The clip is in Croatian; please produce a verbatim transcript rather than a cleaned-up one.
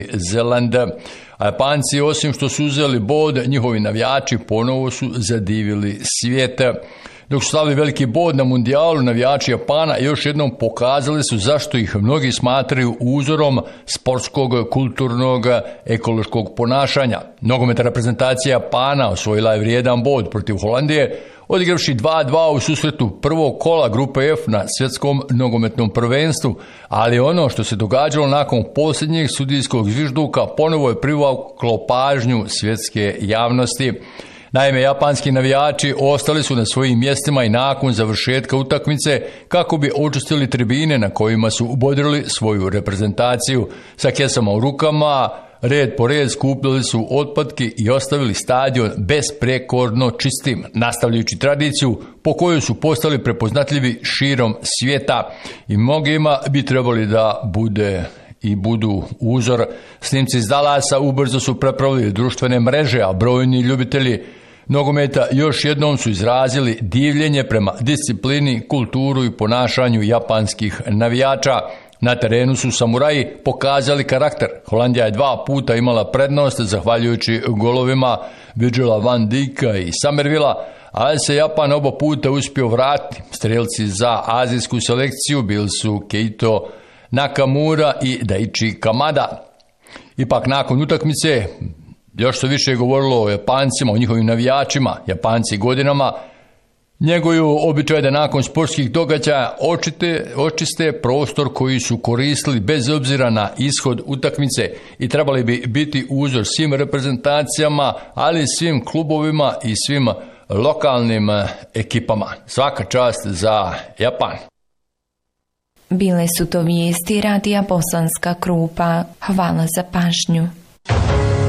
Zeland. A Japanci, osim što su uzeli bod, njihovi navijači ponovo su zadivili svijet. Dok su stavili veliki bod na mundijalu, navijači Japana još jednom pokazali su zašto ih mnogi smatraju uzorom sportskog, kulturnog, ekološkog ponašanja. Nogometna reprezentacija Japana osvojila je vrijedan bod protiv Holandije, odigravši dva dva u susretu prvog kola grupe F na svjetskom nogometnom prvenstvu, ali ono što se događalo nakon posljednjeg sudijskog zvižduka ponovo je privuklo pažnju svjetske javnosti. Naime, japanski navijači ostali su na svojim mjestima i nakon završetka utakmice kako bi očistili tribine na kojima su bodrili svoju reprezentaciju. Sa kesama u rukama, red po red skupljali su otpadke i ostavili stadion besprekorno čistim, nastavljajući tradiciju po kojoj su postali prepoznatljivi širom svijeta i mnogima bi trebali da bude i budu uzor. Snimci iz Dallasa ubrzo su prepravili društvene mreže, a brojni ljubitelji nogometa još jednom su izrazili divljenje prema disciplini, kulturu i ponašanju japanskih navijača. Na terenu su samuraji pokazali karakter. Holandija je dva puta imala prednost zahvaljujući golovima Virgila van Dijka i Somervilla, ali se Japan oba puta uspio vratiti. Strelci za azijsku selekciju bili su Keito Nakamura i Daichi Kamada. Ipak nakon utakmice još se više govorilo o Japancima, o njihovim navijačima. Japanci godinama njeguju običaj da nakon sportskih događaja očite, očiste prostor koji su koristili bez obzira na ishod utakmice i trebali bi biti uzor svim reprezentacijama, ali svim klubovima i svim lokalnim ekipama. Svaka čast za Japan. Bile su to vijesti radija Bosanska Krupa. Hvala za pažnju.